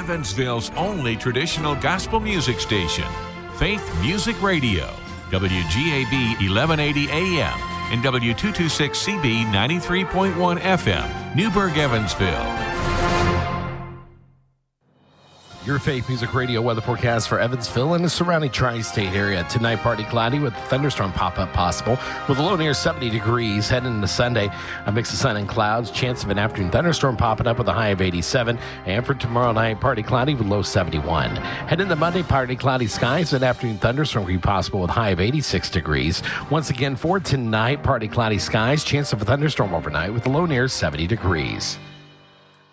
Evansville's only traditional gospel music station, Faith Music Radio, WGAB 1180 AM and W226CB 93.1 FM, Newburgh, Evansville. Your Faith Music Radio weather forecast for Evansville and the surrounding tri-state area. Tonight, partly cloudy with thunderstorm pop-up possible with a low near 70 degrees. Heading into Sunday, a mix of sun and clouds. Chance of an afternoon thunderstorm popping up with a high of 87. And for tomorrow night, partly cloudy with low 71. Heading into Monday, partly cloudy skies. An afternoon thunderstorm could be possible with high of 86 degrees. Once again, for tonight, partly cloudy skies. Chance of a thunderstorm overnight with a low near 70 degrees.